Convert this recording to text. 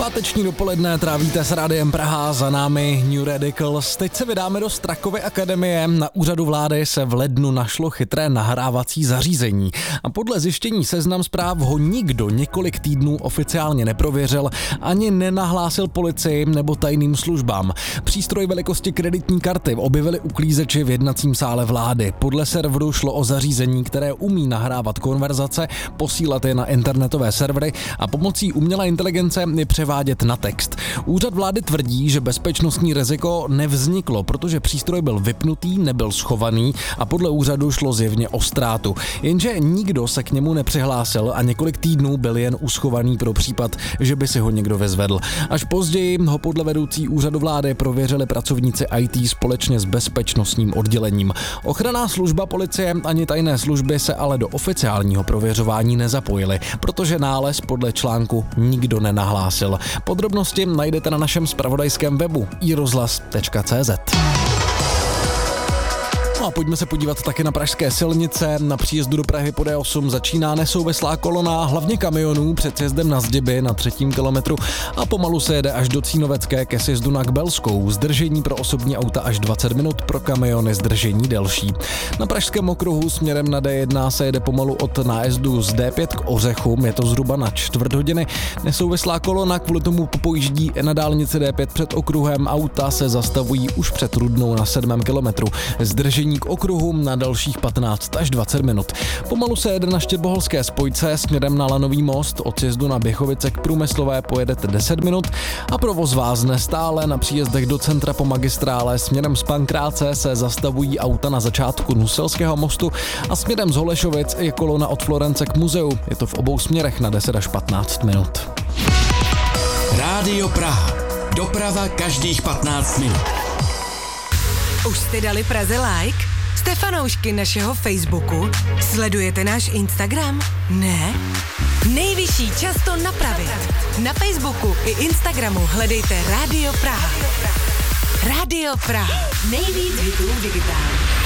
Páteční dopoledne trávíte s Rádiem Praha, za námi New Radicals. Teď se vydáme do Strakovy akademie. Na úřadu vlády se v lednu našlo chytré nahrávací zařízení. A podle zjištění Seznam Zpráv ho nikdo několik týdnů oficiálně neprověřil, ani nenahlásil policii nebo tajným službám. Přístroj velikosti kreditní karty objevili uklízeči v jednacím sále vlády. Podle serveru šlo o zařízení, které umí nahrávat konverzace, posílat je na internetové servery a pomocí umělé inteligence je převádět na text. Úřad vlády tvrdí, že bezpečnostní riziko nevzniklo, protože přístroj byl vypnutý, nebyl schovaný a podle úřadu šlo zjevně o ztrátu. Jenže nikdo se k němu nepřihlásil a několik týdnů byl jen uschovaný pro případ, že by si ho někdo vyzvedl. Až později ho podle vedoucí úřadu vlády prověřili pracovníci IT společně s bezpečnostním oddělením. Ochranná služba policie ani tajné služby se ale do oficiálního prověřování nezapojily, protože nález podle článku nikdo nenahlásil. Podrobnosti najdete na našem zpravodajském webu iRozhlas.cz. No a pojďme se podívat taky na pražské silnice. Na příjezdu do Prahy po D8 začíná nesouvislá kolona, hlavně kamionů před sjezdem na Zdiby na 3. kilometru a pomalu se jede až do Cínovecké ke sjezdu na Kbelskou. Zdržení pro osobní auta až 20 minut, pro kamiony zdržení delší. Na pražském okruhu směrem na D1 se jede pomalu od nájezdu z D5 k Ořechům, je to zhruba na čtvrt hodiny. Nesouvislá kolona kvůli tomu popojíždí na dálnici D5 před okruhem, auta se zastavují už před Rudnou na 7. kilometru. Zdržení k okruhu na dalších 15 až 20 minut. Pomalu se jede na Štěrboholské spojce směrem na Lanový most, od sjezdu na Běchovice k Průmyslové pojedete 10 minut a provoz vázne stále. Na příjezdech do centra po magistrále směrem z Pankráce se zastavují auta na začátku Nuselského mostu a směrem z Holešovic je kolona od Florence k muzeu. Je to v obou směrech na 10 až 15 minut. Rádio Praha. Doprava každých 15 minut. Už jste dali Praze like? Jste fanoušky našeho Facebooku? Sledujete náš Instagram? Ne? Nejvyšší čas to napravit. Na Facebooku i Instagramu hledejte Rádio Praha. Rádio Praha. Nejvíc hitů digitálně.